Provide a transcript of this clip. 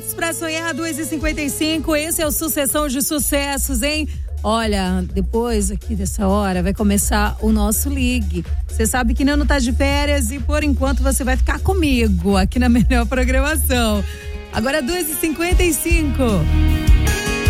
Pra sonhar, 2h55, esse é o Sucessão de Sucessos, hein? Olha, depois aqui dessa hora vai começar o nosso Ligue. Você sabe que Nano tá de férias e por enquanto você vai ficar comigo aqui na melhor programação. Agora 2h55.